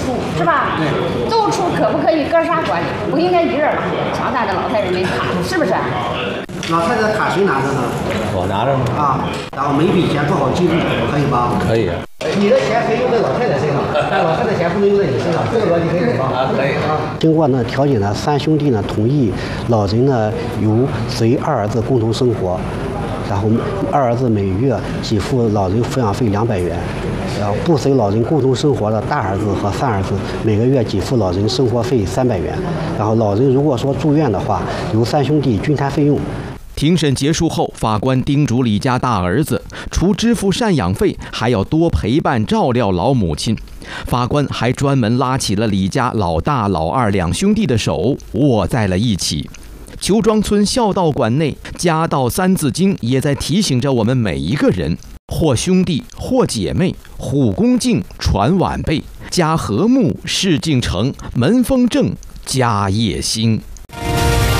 处，是吧？对，奏处可不可以哥仨管理？不应该一人拿，强大的老太人没卡，是不是？ 老太太卡谁拿着呢？ 我拿着呢。啊， 然后每笔钱做好记录，可以吧？ 可以。 你的钱可以用在老太太身上，但老太太钱不能用在你身上，这个逻辑可以吗？啊，可以啊。经过呢调解呢，三兄弟呢同意老人呢由随二儿子共同生活，然后二儿子每月给付老人抚养费200元。不随老人共同生活的大儿子和三儿子每个月给付老人生活费300元，然后老人如果说住院的话，由三兄弟均摊费用。 庭审结束后，法官叮嘱李家大儿子，除支付赡养费，还要多陪伴照料老母亲。法官还专门拉起了李家老大、老二两兄弟的手，握在了一起。裘庄村孝道馆内，家道三字经也在提醒着我们每一个人：或兄弟，或姐妹，虎恭敬，传晚辈，家和睦，事竟成，门风正，家业兴。